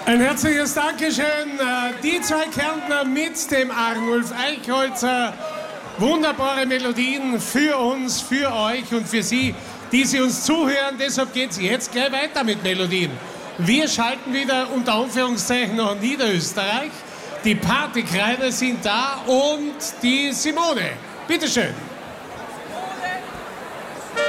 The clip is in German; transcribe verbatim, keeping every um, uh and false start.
Ein herzliches Dankeschön. Die zwei Kärntner mit dem Arnulf Eichholzer. Wunderbare Melodien für uns, für euch und für Sie, die Sie uns zuhören. Deshalb geht es jetzt gleich weiter mit Melodien. Wir schalten wieder unter Anführungszeichen nach Niederösterreich. Die Partykreiner sind da und die Simone. Bitteschön.